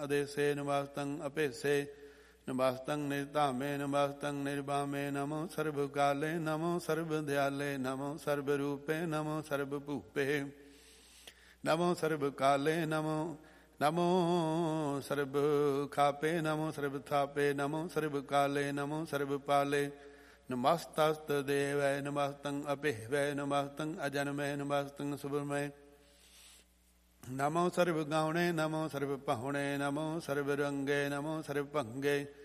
ਅਦੇਸੇ ਨਮਸਤੰ ਅਭੇਸੇ ਨਮਸਤੰ ਨਿਰਧਾਮੇ ਨਮਸਤੰ ਨਿਰਭਾਮੇ ਨਮੋ ਸਰਬ ਕਾਲੇ ਨਮੋ ਸਰਬ ਦਿਆਲੇ ਨਮੋ ਸਰਬ ਰੂਪੇ ਨਮੋ ਸਰਬ ਭੂਪੇ ਨਮੋ ਸਰਬ ਕਾਲੇ ਨਮੋ ਨਮੋ ਸਰਬ ਖਾਪੇ ਨਮੋ ਸਰਬ ਥਾਪੇ ਨਮੋ ਸਰਬ ਕਾਲੇ ਨਮੋ ਸਰਬ ਪਾਲੇ ਨਮਸਤਸਤ ਦੇਵੈ ਨਮਸਤੰ ਅਭੇਵੈ ਨਮਸਤੰ ਅਜਨਮੈ ਨਮਸਤੰ ਸੁਭਮੈ ਨਮੋ ਸਰਬ ਗਾਉਣੇ ਨਮੋ ਸਰਬ ਪਾਹੁਣੇ ਨਮੋ ਸਰਬ ਰੰਗੇ ਨਮੋ ਸਰਬ ਭੰਗੇ